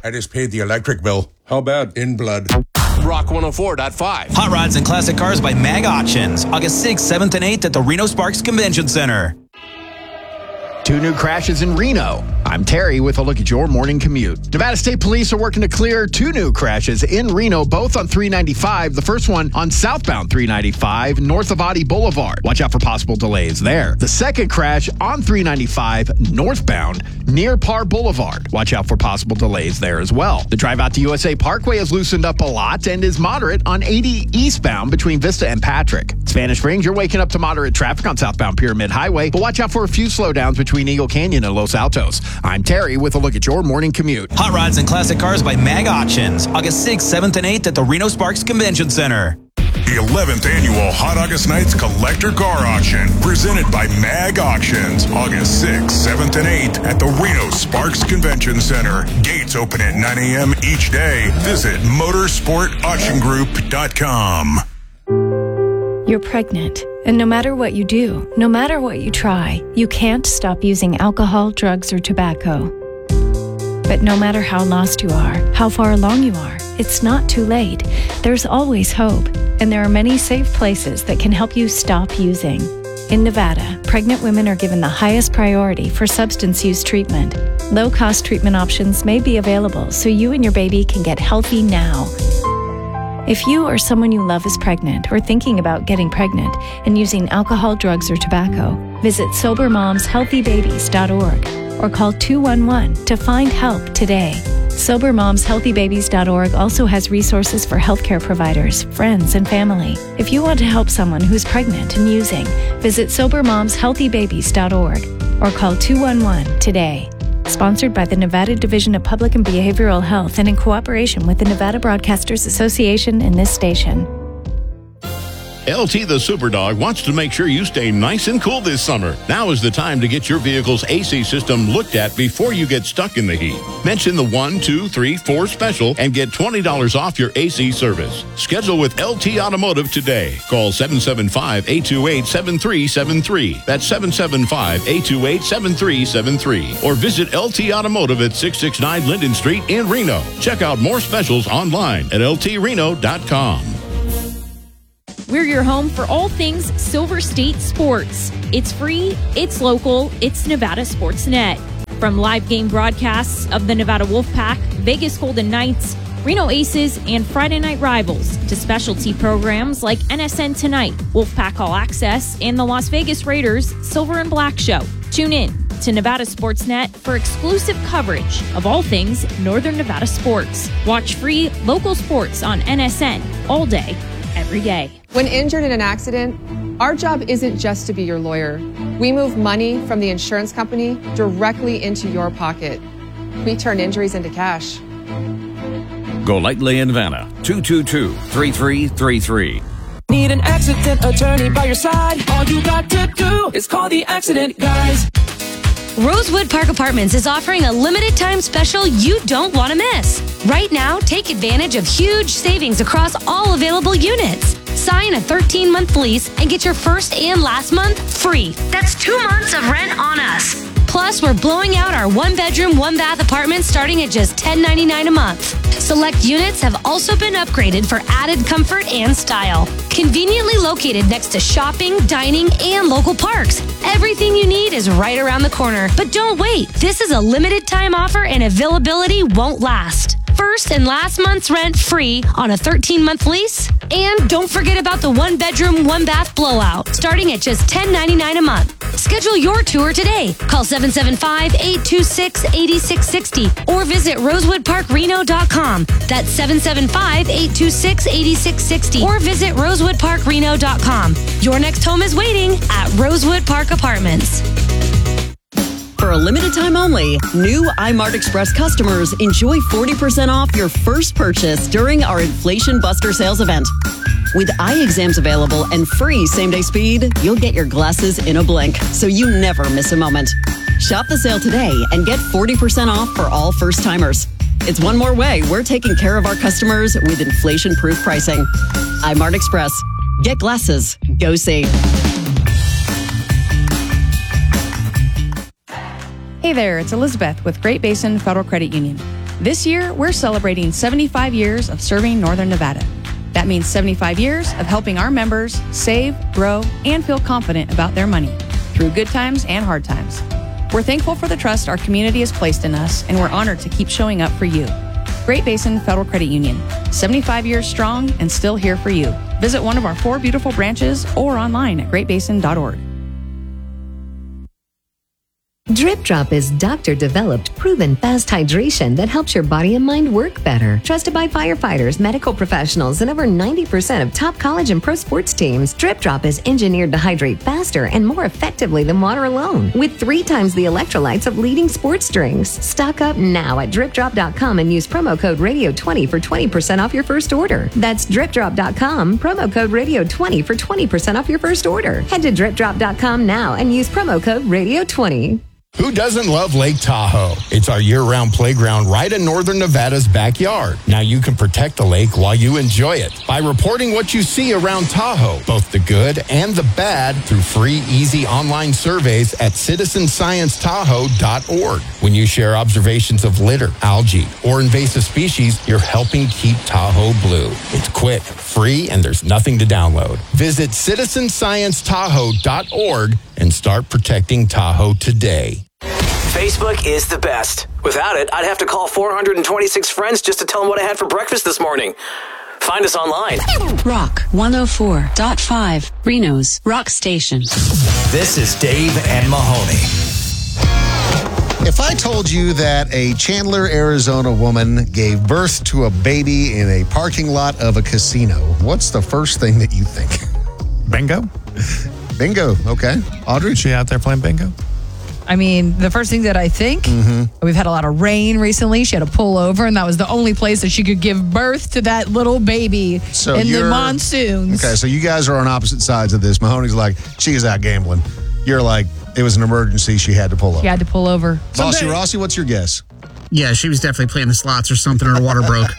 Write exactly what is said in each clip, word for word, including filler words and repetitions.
I just paid the electric bill. How bad? In blood. Rock one oh four point five. Hot Rods and Classic Cars by Mag Auctions. August sixth, seventh, and eighth at the Reno Sparks Convention Center. Two new crashes in Reno. I'm Terry with a look at your morning commute. Nevada State Police are working to clear two new crashes in Reno, both on three ninety-five. The first one on southbound three ninety-five, north of Audi Boulevard. Watch out for possible delays there. The second crash on three ninety-five, northbound, near Parr Boulevard. Watch out for possible delays there as well. The drive out to U S A Parkway has loosened up a lot and is moderate on eighty eastbound between Vista and Patrick. Spanish Springs, you're waking up to moderate traffic on southbound Pyramid Highway, but watch out for a few slowdowns between Eagle Canyon and Los Altos. I'm Terry with a look at your morning commute. Hot Rods and Classic Cars by Mag Auctions. August sixth, seventh, and eighth at the Reno Sparks Convention Center. The eleventh Annual Hot August Nights Collector Car Auction, presented by Mag Auctions. August sixth, seventh, and eighth at the Reno Sparks Convention Center. Gates open at nine a.m. each day. Visit motorsport auction group dot com. You're pregnant, and no matter what you do, no matter what you try, you can't stop using alcohol, drugs, or tobacco. But no matter how lost you are, how far along you are, it's not too late. There's always hope, and there are many safe places that can help you stop using. In Nevada, pregnant women are given the highest priority for substance use treatment. Low-cost treatment options may be available so you and your baby can get healthy now. If you or someone you love is pregnant or thinking about getting pregnant and using alcohol, drugs, or tobacco, visit sober moms healthy babies dot org or call two one one to find help today. sober moms healthy babies dot org also has resources for healthcare providers, friends, and family. If you want to help someone who's pregnant and using, visit sober moms healthy babies dot org or call two one one today. Sponsored by the Nevada Division of Public and Behavioral Health and in cooperation with the Nevada Broadcasters Association and this station. L T the Superdog wants to make sure you stay nice and cool this summer. Now is the time to get your vehicle's A C system looked at before you get stuck in the heat. Mention the one, two, three, four special and get twenty dollars off your A C service. Schedule with L T Automotive today. Call seven seven five, eight two eight, seven three seven three. That's seven seven five, eight two eight, seven three seven three. Or visit L T Automotive at six sixty-nine Linden Street in Reno. Check out more specials online at L T Reno dot com. We're your home for all things Silver State sports. It's free, it's local, it's Nevada Sports Net. From live game broadcasts of the Nevada Wolfpack, Vegas Golden Knights, Reno Aces, and Friday Night Rivals, to specialty programs like N S N Tonight, Wolfpack All Access, and the Las Vegas Raiders Silver and Black Show. Tune in to Nevada Sports Net for exclusive coverage of all things Northern Nevada sports. Watch free local sports on N S N all day, every day. When injured in an accident, our job isn't just to be your lawyer. We move money from the insurance company directly into your pocket. We turn injuries into cash. Golightly in Vanna, two two two, three three three three. Need an accident attorney by your side? All you got to do is call the Accident Guys. Rosewood Park Apartments is offering a limited time special you don't want to miss. Right now, take advantage of huge savings across all available units. Sign a thirteen month lease and get your first and last month free. That's two months of rent on us. Plus, we're blowing out our one bedroom, one bath apartments starting at just ten ninety-nine a month. Select units have also been upgraded for added comfort and style. Conveniently located next to shopping, dining, and local parks. Everything you need is right around the corner. But don't wait. This is a limited time offer and availability won't last. First and last month's rent free on a thirteen month lease. And don't forget about the one bedroom, one bath blowout, starting at just ten ninety-nine a month. Schedule your tour today. Call seven seven five, eight two six, eight six six zero or visit rosewood park reno dot com. That's seven seven five, eight two six, eight six six zero or visit rosewood park reno dot com. Your next home is waiting at Rosewood Park Apartments. For a limited time only, new iMart Express customers enjoy forty percent off your first purchase during our Inflation Buster sales event. With eye exams available and free same-day speed, you'll get your glasses in a blink, so you never miss a moment. Shop the sale today and get forty percent off for all first-timers. It's one more way we're taking care of our customers with inflation-proof pricing. iMart Express. Get glasses. Go see. Hey there, it's Elizabeth with Great Basin Federal Credit Union. This year, we're celebrating seventy-five years of serving Northern Nevada. That means seventy-five years of helping our members save, grow, and feel confident about their money through good times and hard times. We're thankful for the trust our community has placed in us, and we're honored to keep showing up for you. Great Basin Federal Credit Union, seventy-five years strong and still here for you. Visit one of our four beautiful branches or online at great basin dot org. Drip Drop is doctor-developed, proven fast hydration that helps your body and mind work better. Trusted by firefighters, medical professionals, and over ninety percent of top college and pro sports teams, Drip Drop is engineered to hydrate faster and more effectively than water alone, with three times the electrolytes of leading sports drinks. Stock up now at drip drop dot com and use promo code radio twenty for twenty percent off your first order. That's drip drop dot com, promo code radio twenty for twenty percent off your first order. Head to drip drop dot com now and use promo code radio twenty. Who doesn't love Lake Tahoe? It's our year-round playground right in Northern Nevada's backyard. Now you can protect the lake while you enjoy it by reporting what you see around Tahoe, both the good and the bad, through free, easy online surveys at citizen science tahoe dot org. When you share observations of litter, algae, or invasive species, you're helping keep Tahoe blue. It's quick, free, and there's nothing to download. Visit citizen science tahoe dot org and start protecting Tahoe today. Facebook is the best. Without it, I'd have to call four hundred twenty-six friends just to tell them what I had for breakfast this morning. Find us online. Rock one oh four point five, Reno's Rock Station. This is Dave and Mahoney. If I told you that a Chandler, Arizona woman gave birth to a baby in a parking lot of a casino, what's the first thing that you think? Bingo? Bingo, okay. Audrey? Is she out there playing bingo? I mean, the first thing that I think, mm-hmm. we've had a lot of rain recently. She had to pull over, and that was the only place that she could give birth to that little baby so in the monsoons. Okay, so you guys are on opposite sides of this. Mahoney's like, she is out gambling. You're like, it was an emergency. She had to pull over. She had to pull over. Bossy Rossi, what's your guess? Yeah, she was definitely playing the slots or something, or her water broke.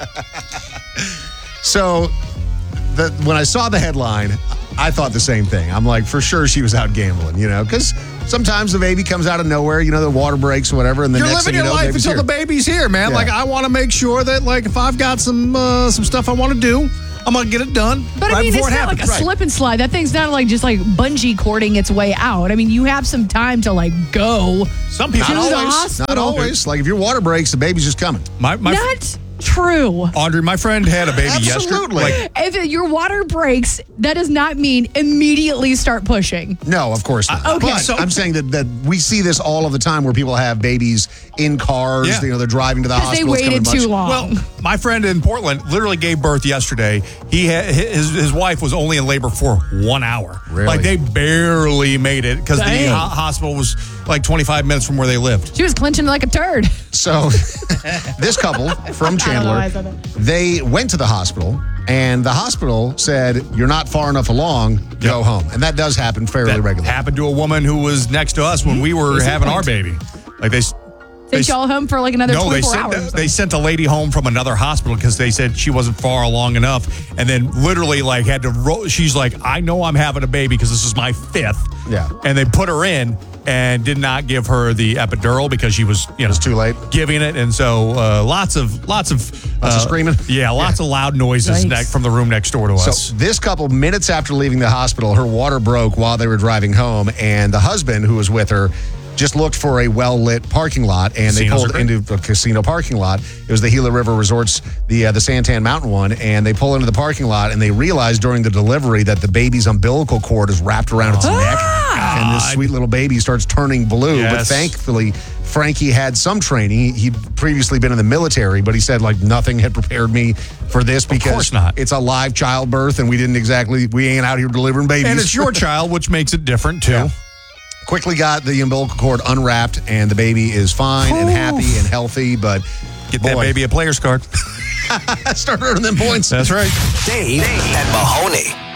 So the, when I saw the headline, I thought the same thing. I'm like, for sure she was out gambling, you know, because sometimes the baby comes out of nowhere, you know, the water breaks or whatever, and the You're next living thing you your know, life baby's until here. the baby's here, man. Yeah. Like, I want to make sure that, like, if I've got some uh, some stuff I want to do, I'm going to get it done But right I mean, before it's it not happens. like a Right. slip and slide. That thing's not like just like bungee cording its way out. I mean, you have some time to like go. Some Not to the always. hospital. Not always. Like, if your water breaks, the baby's just coming. My, my Not true. Audrey, my friend had a baby Absolutely. yesterday. Like, If your water breaks, that does not mean immediately start pushing. No, of course not. Uh, okay. But So- I'm saying that, that we see this all of the time where people have babies in cars. Yeah. You know, they're driving to the 'Cause they hospital. it's waited coming too much- long. Well, my friend in Portland literally gave birth yesterday. He had, his his wife was only in labor for one hour. Really? Like, they barely made it because the Dang. ho- hospital was like twenty-five minutes from where they lived. She was clenching like a turd. So this couple from I don't know why I Chandler, said that. they went to the hospital, and the hospital said, you're not far enough along, go Yep. home. And that does happen fairly That regularly. happened to a woman who was next to us when we were Is it having like- our baby. Like, they Sent y'all home for like another no, they twenty-four sent, hours. they sent a lady home from another hospital because they said she wasn't far along enough, and then literally like had to roll. She's like, I know I'm having a baby because this is my fifth. Yeah. And they put her in and did not give her the epidural because she was, you know, It's too late. giving it, and so uh, lots of lots of Lots uh, of screaming? Yeah, lots of loud noises Yikes. ne- from the room next door to us. So this couple, minutes after leaving the hospital, her water broke while they were driving home, and the husband who was with her just looked for a well-lit parking lot, and they Casinos pulled are great. into a casino parking lot. It was the Gila River Resorts, the uh, the Santan Mountain one, and they pull into the parking lot, and they realized during the delivery that the baby's umbilical cord is wrapped around its neck, and this sweet little baby starts turning blue. But Yes. thankfully, Frankie had some training. He, he'd previously been in the military, but he said, like, nothing had prepared me for this because course not. it's a live childbirth, and we didn't exactly, we ain't out here delivering babies. and it's your child, which makes it different too. Yeah. Quickly got the umbilical cord unwrapped, and the baby is fine and happy and healthy, but Get boy, that baby a player's card. start earning them points. That's right. Dave and Mahoney.